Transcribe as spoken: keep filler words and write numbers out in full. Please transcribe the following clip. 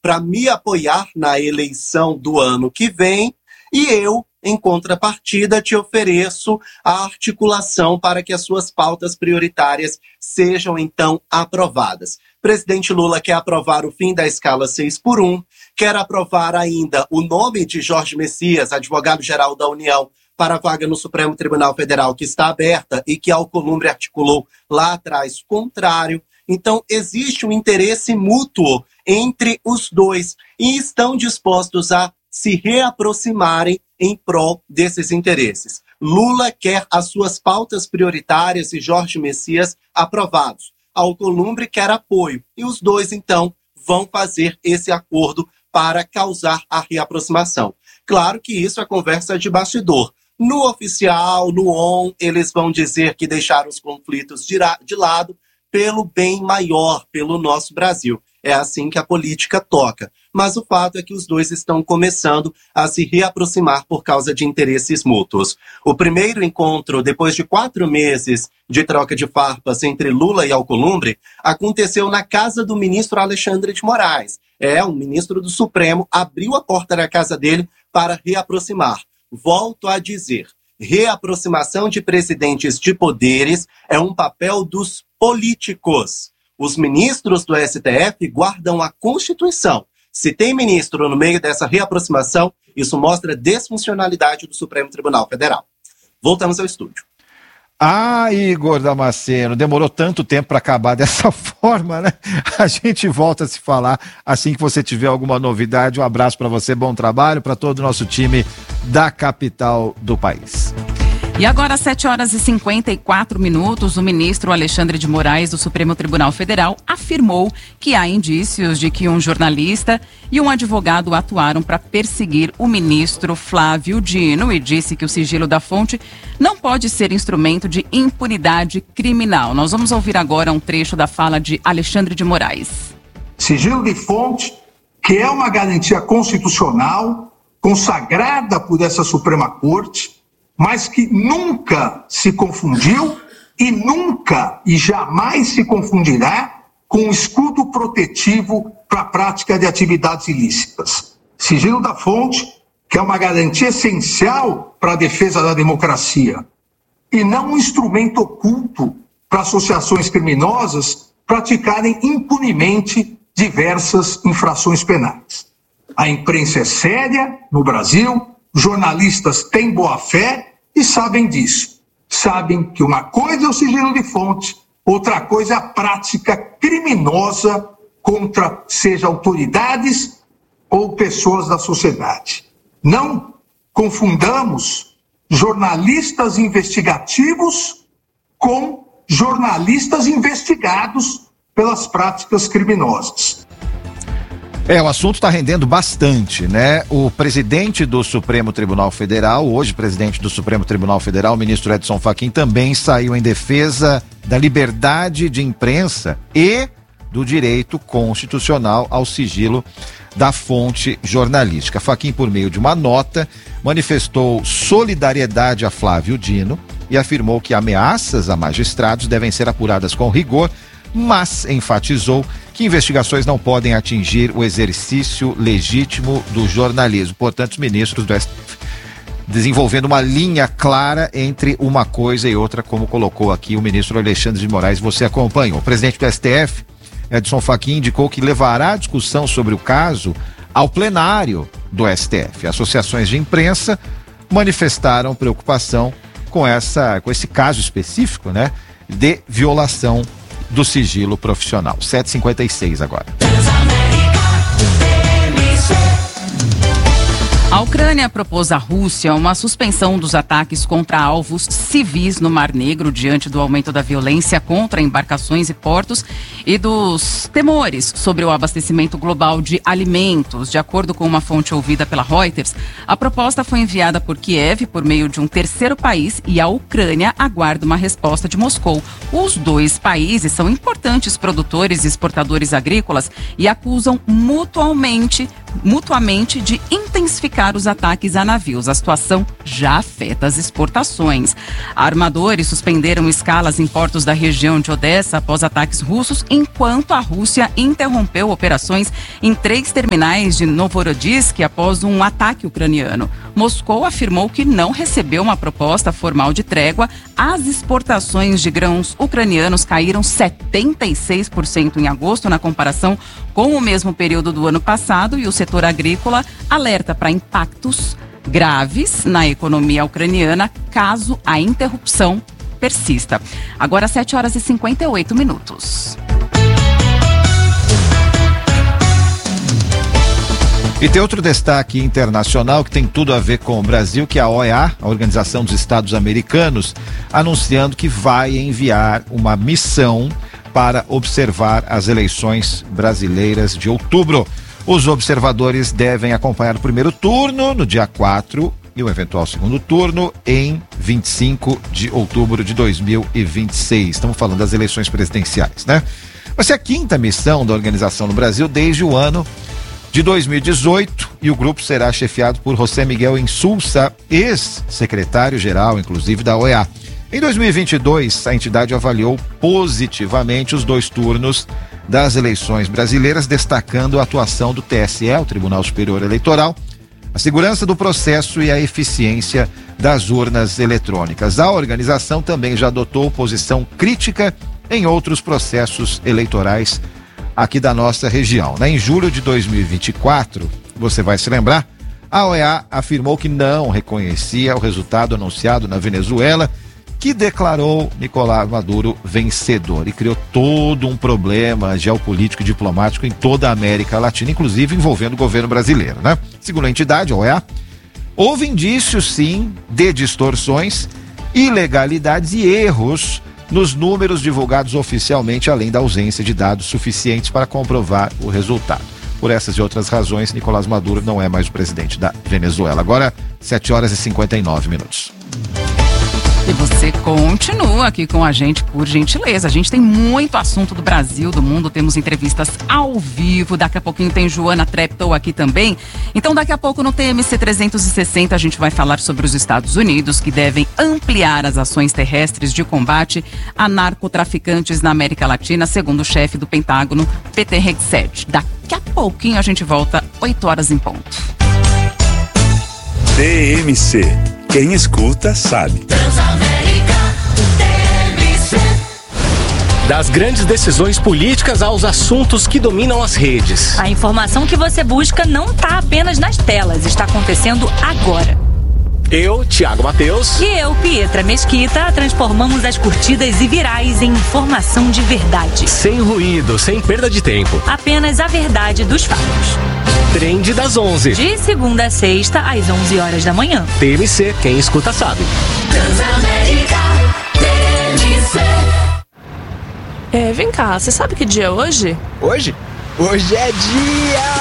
para me apoiar na eleição do ano que vem e eu, em contrapartida, te ofereço a articulação para que as suas pautas prioritárias sejam, então, aprovadas. Presidente Lula quer aprovar o fim da escala seis por um, quer aprovar ainda o nome de Jorge Messias, advogado-geral da União, para a vaga no Supremo Tribunal Federal, que está aberta e que Alcolumbre articulou lá atrás contrário. Então, existe um interesse mútuo entre os dois e estão dispostos a se reaproximarem em prol desses interesses. Lula quer as suas pautas prioritárias e Jorge Messias aprovados. Alcolumbre quer apoio e os dois, então, vão fazer esse acordo para causar a reaproximação. Claro que isso é conversa de bastidor. No oficial, no on, eles vão dizer que deixaram os conflitos de, de lado pelo bem maior, pelo nosso Brasil. É assim que a política toca. Mas o fato é que os dois estão começando a se reaproximar por causa de interesses mútuos. O primeiro encontro, depois de quatro meses de troca de farpas entre Lula e Alcolumbre, aconteceu na casa do ministro Alexandre de Moraes. É, um ministro do Supremo abriu a porta da casa dele para reaproximar. Volto a dizer, reaproximação de presidentes de poderes é um papel dos políticos. Os ministros do S T F guardam a Constituição. Se tem ministro no meio dessa reaproximação, isso mostra desfuncionalidade do Supremo Tribunal Federal. Voltamos ao estúdio. Ah, Igor Damasceno, demorou tanto tempo para acabar dessa forma, né? A gente volta a se falar assim que você tiver alguma novidade. Um abraço para você, bom trabalho para todo o nosso time da capital do país. E agora, às sete horas e cinquenta e quatro minutos, o ministro Alexandre de Moraes, do Supremo Tribunal Federal, afirmou que há indícios de que um jornalista e um advogado atuaram para perseguir o ministro Flávio Dino e disse que o sigilo da fonte não pode ser instrumento de impunidade criminal. Nós vamos ouvir agora um trecho da fala de Alexandre de Moraes. Sigilo de fonte, que é uma garantia constitucional consagrada por essa Suprema Corte, mas que nunca se confundiu e nunca e jamais se confundirá com o escudo protetivo para a prática de atividades ilícitas. Sigilo da fonte, que é uma garantia essencial para a defesa da democracia, e não um instrumento oculto para associações criminosas praticarem impunemente diversas infrações penais. A imprensa é séria no Brasil, jornalistas têm boa-fé e sabem disso. Sabem que uma coisa é o sigilo de fonte, outra coisa é a prática criminosa contra, seja autoridades ou pessoas da sociedade. Não confundamos jornalistas investigativos com jornalistas investigados pelas práticas criminosas. É, o assunto está rendendo bastante, né? O presidente do Supremo Tribunal Federal, hoje presidente do Supremo Tribunal Federal, o ministro Edson Fachin, também saiu em defesa da liberdade de imprensa e do direito constitucional ao sigilo da fonte jornalística. Fachin, por meio de uma nota, manifestou solidariedade a Flávio Dino e afirmou que ameaças a magistrados devem ser apuradas com rigor, mas enfatizou que investigações não podem atingir o exercício legítimo do jornalismo. Portanto, os ministros do S T F desenvolvendo uma linha clara entre uma coisa e outra, como colocou aqui o ministro Alexandre de Moraes, você acompanhou. O presidente do S T F, Edson Fachin, indicou que levará a discussão sobre o caso ao plenário do S T F. Associações de imprensa manifestaram preocupação com, essa, com esse caso específico, né, de violação do sigilo profissional. sete e cinquenta e seis agora. A Ucrânia propôs à Rússia uma suspensão dos ataques contra alvos civis no Mar Negro diante do aumento da violência contra embarcações e portos e dos temores sobre o abastecimento global de alimentos. De acordo com uma fonte ouvida pela Reuters, a proposta foi enviada por Kiev por meio de um terceiro país e a Ucrânia aguarda uma resposta de Moscou. Os dois países são importantes produtores e exportadores agrícolas e acusam mutuamente mutuamente de intensificar os ataques a navios. A situação já afeta as exportações. Armadores suspenderam escalas em portos da região de Odessa após ataques russos, enquanto a Rússia interrompeu operações em três terminais de Novorossiysk após um ataque ucraniano. Moscou afirmou que não recebeu uma proposta formal de trégua. As exportações de grãos ucranianos caíram setenta e seis por cento em agosto na comparação com o mesmo período do ano passado, e o setor agrícola alerta para impactos graves na economia ucraniana caso a interrupção persista. Agora sete horas e cinquenta e oito minutos. E tem outro destaque internacional que tem tudo a ver com o Brasil, que é a O E A, a Organização dos Estados Americanos, anunciando que vai enviar uma missão para observar as eleições brasileiras de outubro. Os observadores devem acompanhar o primeiro turno no dia quatro e o eventual segundo turno em vinte e cinco de outubro de dois mil e vinte e seis. Estamos falando das eleições presidenciais, né? Vai ser a quinta missão da organização no Brasil desde o ano de dois mil e dezoito, e o grupo será chefiado por José Miguel Insulza, ex-secretário-geral, inclusive, da O E A. Em dois mil e vinte e dois, a entidade avaliou positivamente os dois turnos das eleições brasileiras, destacando a atuação do T S E, o Tribunal Superior Eleitoral, a segurança do processo e a eficiência das urnas eletrônicas. A organização também já adotou posição crítica em outros processos eleitorais aqui da nossa região. Em julho de dois mil e vinte e quatro, você vai se lembrar, a O E A afirmou que não reconhecia o resultado anunciado na Venezuela, que declarou Nicolás Maduro vencedor, e criou todo um problema geopolítico e diplomático em toda a América Latina, inclusive envolvendo o governo brasileiro, né? Segundo a entidade, a O E A, houve indícios, sim, de distorções, ilegalidades e erros nos números divulgados oficialmente, além da ausência de dados suficientes para comprovar o resultado. Por essas e outras razões, Nicolás Maduro não é mais o presidente da Venezuela. Agora, sete horas e cinquenta e nove minutos. E você continua aqui com a gente, por gentileza. A gente tem muito assunto do Brasil, do mundo, temos entrevistas ao vivo. Daqui a pouquinho tem Joana Treptow aqui também. Então, daqui a pouco no T M C trezentos e sessenta a gente vai falar sobre os Estados Unidos, que devem ampliar as ações terrestres de combate a narcotraficantes na América Latina, segundo o chefe do Pentágono, Peter Hegseth. Daqui a pouquinho a gente volta, oito horas em ponto. T M C. Quem escuta sabe. Transamérica T M C. Das grandes decisões políticas aos assuntos que dominam as redes. A informação que você busca não está apenas nas telas, está acontecendo agora. Eu, Thiago Mateus. E eu, Pietra Mesquita, transformamos as curtidas e virais em informação de verdade. Sem ruído, sem perda de tempo. Apenas a verdade dos fatos. Trend das onze. De segunda a sexta, às onze horas da manhã. T M C, quem escuta sabe. Transamérica T M C. É, vem cá, você sabe que dia é hoje? Hoje? Hoje é dia